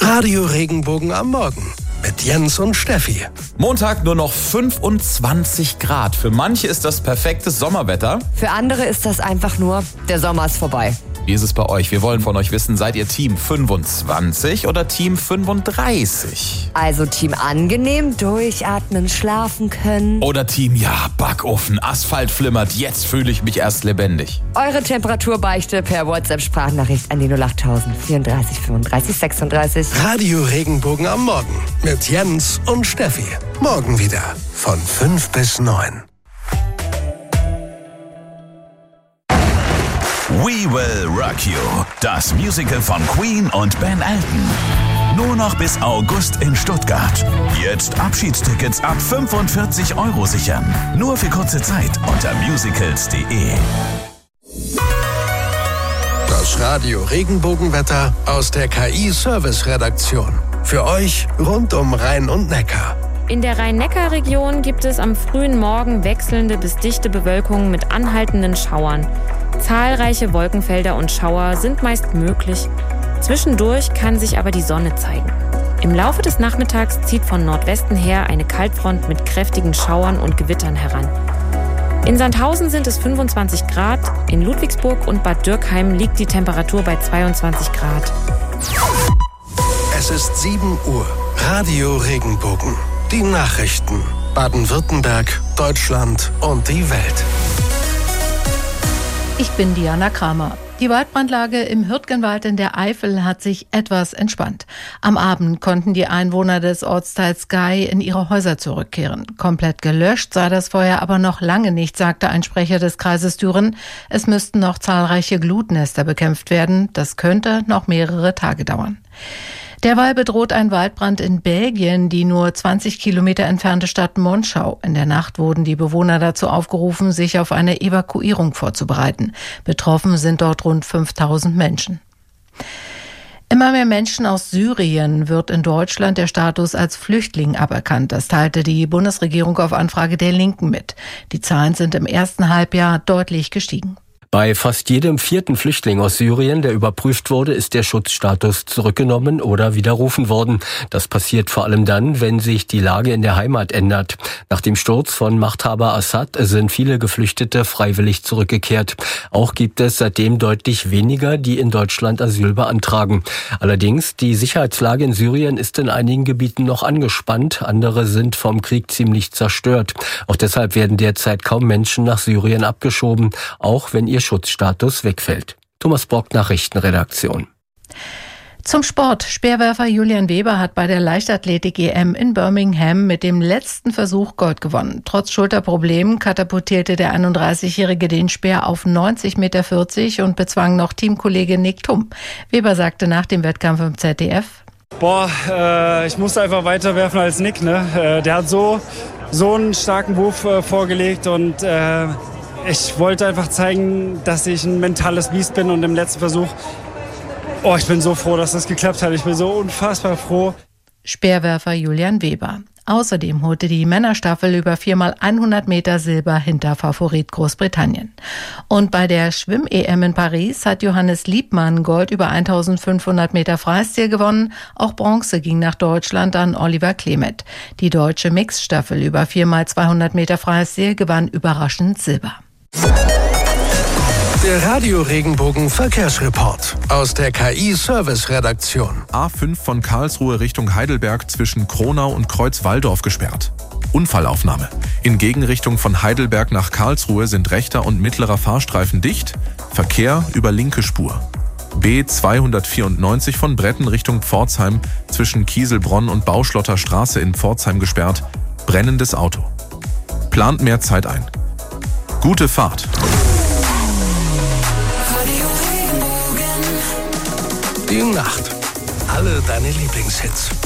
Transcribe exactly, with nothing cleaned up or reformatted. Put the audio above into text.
Radio Regenbogen am Morgen mit Jens und Steffi. Montag nur noch fünfundzwanzig Grad. Für manche ist das perfektes Sommerwetter. Für andere ist das einfach nur, der Sommer ist vorbei. Wie ist es bei euch? Wir wollen von euch wissen, seid ihr Team fünfundzwanzig oder Team fünfunddreißig? Also Team angenehm, durchatmen, schlafen können. Oder Team, ja, Backofen, Asphalt flimmert, jetzt fühle ich mich erst lebendig. Eure Temperaturbeichte per WhatsApp-Sprachnachricht an die null acht null null vierunddreißig fünfunddreißig sechsunddreißig. Radio Regenbogen am Morgen mit Jens und Steffi. Morgen wieder von fünf bis neun. We Will Rock You, das Musical von Queen und Ben Elton. Nur noch bis August in Stuttgart. Jetzt Abschiedstickets ab fünfundvierzig Euro sichern. Nur für kurze Zeit unter musicals punkt de. Das Radio Regenbogenwetter aus der K I-Service-Redaktion. Für euch rund um Rhein und Neckar. In der Rhein-Neckar-Region gibt es am frühen Morgen wechselnde bis dichte Bewölkung mit anhaltenden Schauern. Zahlreiche Wolkenfelder und Schauer sind meist möglich. Zwischendurch kann sich aber die Sonne zeigen. Im Laufe des Nachmittags zieht von Nordwesten her eine Kaltfront mit kräftigen Schauern und Gewittern heran. In Sandhausen sind es fünfundzwanzig Grad, in Ludwigsburg und Bad Dürkheim liegt die Temperatur bei zweiundzwanzig Grad. Es ist sieben Uhr. Radio Regenbogen. Die Nachrichten. Baden-Württemberg, Deutschland und die Welt. Ich bin Diana Kramer. Die Waldbrandlage im Hürtgenwald in der Eifel hat sich etwas entspannt. Am Abend konnten die Einwohner des Ortsteils Gei in ihre Häuser zurückkehren. Komplett gelöscht sei das Feuer aber noch lange nicht, sagte ein Sprecher des Kreises Düren. Es müssten noch zahlreiche Glutnester bekämpft werden. Das könnte noch mehrere Tage dauern. Derweil bedroht ein Waldbrand in Belgien die nur zwanzig Kilometer entfernte Stadt Monschau. In der Nacht wurden die Bewohner dazu aufgerufen, sich auf eine Evakuierung vorzubereiten. Betroffen sind dort rund fünftausend Menschen. Immer mehr Menschen aus Syrien wird in Deutschland der Status als Flüchtling aberkannt. Das teilte die Bundesregierung auf Anfrage der Linken mit. Die Zahlen sind im ersten Halbjahr deutlich gestiegen. Bei fast jedem vierten Flüchtling aus Syrien, der überprüft wurde, ist der Schutzstatus zurückgenommen oder widerrufen worden. Das passiert vor allem dann, wenn sich die Lage in der Heimat ändert. Nach dem Sturz von Machthaber Assad sind viele Geflüchtete freiwillig zurückgekehrt. Auch gibt es seitdem deutlich weniger, die in Deutschland Asyl beantragen. Allerdings, die Sicherheitslage in Syrien ist in einigen Gebieten noch angespannt. Andere sind vom Krieg ziemlich zerstört. Auch deshalb werden derzeit kaum Menschen nach Syrien abgeschoben, auch wenn ihr Schutzstatus wegfällt. Thomas Brock, Nachrichtenredaktion. Zum Sport. Speerwerfer Julian Weber hat bei der Leichtathletik-E M in Birmingham mit dem letzten Versuch Gold gewonnen. Trotz Schulterproblemen katapultierte der einunddreißigjährige den Speer auf neunzig Komma vierzig Meter und bezwang noch Teamkollege Nick Thum. Weber sagte nach dem Wettkampf im Z D F: Boah, äh, ich musste einfach weiter werfen als Nick. Ne? Äh, der hat so, so einen starken Wurf äh, vorgelegt und äh, ich wollte einfach zeigen, dass ich ein mentales Biest bin und im letzten Versuch, oh, ich bin so froh, dass das geklappt hat. Ich bin so unfassbar froh. Speerwerfer Julian Weber. Außerdem holte die Männerstaffel über vier mal hundert Meter Silber hinter Favorit Großbritannien. Und bei der Schwimm-E M in Paris hat Johannes Liebmann Gold über eintausendfünfhundert Meter Freistil gewonnen. Auch Bronze ging nach Deutschland an Oliver Klemet. Die deutsche Mixstaffel über vier mal zweihundert Meter Freistil gewann überraschend Silber. Der Radio Regenbogen Verkehrsreport aus der K I-Service-Redaktion. A fünf von Karlsruhe Richtung Heidelberg zwischen Kronau und Kreuz-Walldorf gesperrt. Unfallaufnahme. In Gegenrichtung von Heidelberg nach Karlsruhe sind rechter und mittlerer Fahrstreifen dicht. Verkehr über linke Spur. B zweihundertvierundneunzig von Bretten Richtung Pforzheim zwischen Kieselbronn und Bauschlotter Straße in Pforzheim gesperrt. Brennendes Auto. Plant mehr Zeit ein. Gute Fahrt. Die Nacht. Alle deine Lieblingshits.